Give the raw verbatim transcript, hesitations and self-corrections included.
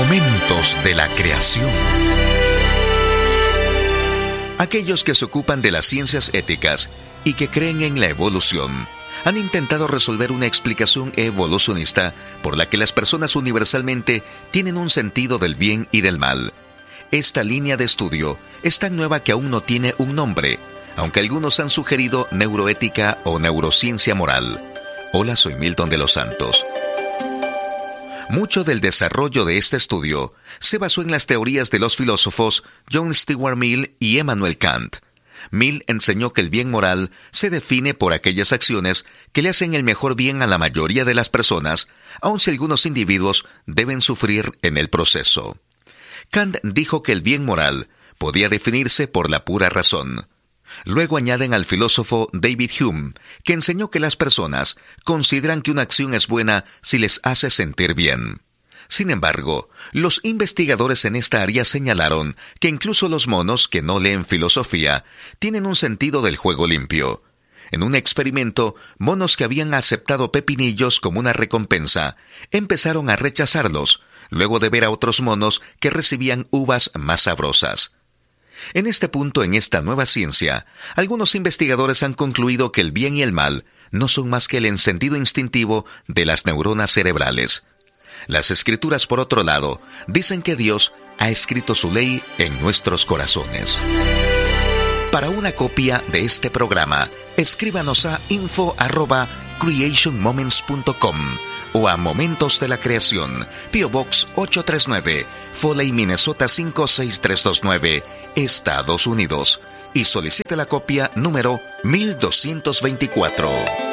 Momentos de la creación. Aquellos que se ocupan de las ciencias éticas y que creen en la evolución han intentado resolver una explicación evolucionista por la que las personas universalmente tienen un sentido del bien y del mal. Esta línea de estudio es tan nueva que aún no tiene un nombre, aunque algunos han sugerido neuroética o neurociencia moral. Hola, soy Milton de los Santos. Mucho del desarrollo de este estudio se basó en las teorías de los filósofos John Stuart Mill y Emmanuel Kant. Mill enseñó que el bien moral se define por aquellas acciones que le hacen el mejor bien a la mayoría de las personas, aun si algunos individuos deben sufrir en el proceso. Kant dijo que el bien moral podía definirse por la pura razón. Luego añaden al filósofo David Hume, que enseñó que las personas consideran que una acción es buena si les hace sentir bien. Sin embargo, los investigadores en esta área señalaron que incluso los monos que no leen filosofía tienen un sentido del juego limpio. En un experimento, monos que habían aceptado pepinillos como una recompensa empezaron a rechazarlos, luego de ver a otros monos que recibían uvas más sabrosas. En este punto, en esta nueva ciencia, algunos investigadores han concluido que el bien y el mal no son más que el encendido instintivo de las neuronas cerebrales. Las escrituras, por otro lado, dicen que Dios ha escrito su ley en nuestros corazones. Para una copia de este programa, escríbanos a info arroba creation moments punto com o a Momentos de la Creación, P O Box ocho tres nueve, Foley, Minnesota cinco seis tres dos nueve, Estados Unidos, y solicite la copia número mil doscientos veinticuatro.